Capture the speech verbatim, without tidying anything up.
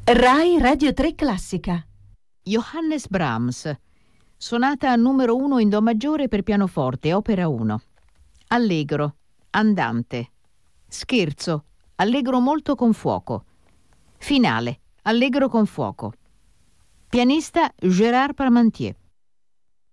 Rai Radio tre Classica. Johannes Brahms, sonata numero uno in do maggiore per pianoforte, opera uno. Allegro, andante. Scherzo, allegro molto con fuoco. Finale, allegro con fuoco. Pianista Gérard Parmentier.